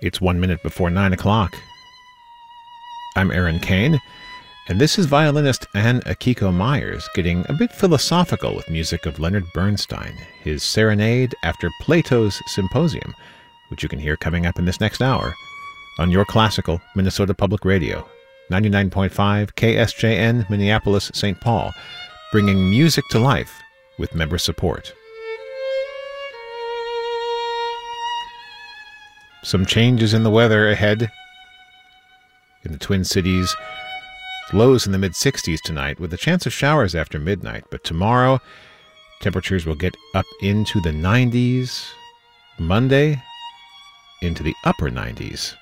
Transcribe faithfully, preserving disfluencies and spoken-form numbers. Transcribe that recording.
It's one minute before nine o'clock. I'm Aaron Kane, and this is violinist Anne Akiko Myers getting a bit philosophical with music of Leonard Bernstein, his Serenade after Plato's Symposium, which you can hear coming up in this next hour on your classical Minnesota Public Radio, ninety-nine point five K S J N, Minneapolis, Saint Paul, bringing music to life with member support. Some changes in the weather ahead. In the Twin Cities, lows in the mid-sixties tonight with a chance of showers after midnight. But tomorrow, temperatures will get up into the nineties. Monday, into the upper nineties.